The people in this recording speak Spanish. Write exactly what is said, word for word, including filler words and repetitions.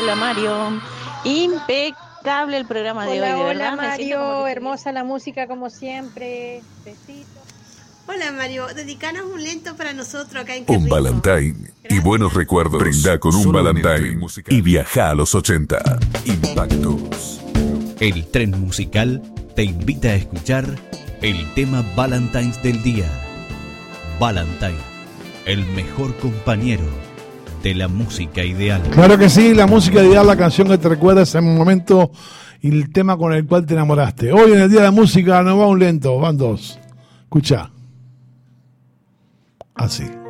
Hola Mario, impecable el programa de Hola, hoy, de hola verdad. Me siento como Mario, que hermosa la música como siempre. Besitos. Hola Mario, dedicanos un lento para nosotros acá en Qué Un Rico. Valentine y Gracias. buenos recuerdos. Brinda con un Valentine y viaja a los ochenta. Impactos. El tren musical te invita a escuchar el tema Valentine's del día. Valentine, el mejor compañero de la música ideal. Claro que sí, la música ideal, la canción que te recuerda ese momento y el tema con el cual te enamoraste. Hoy en el Día de la Música no va un lento, van dos. Escucha. Así.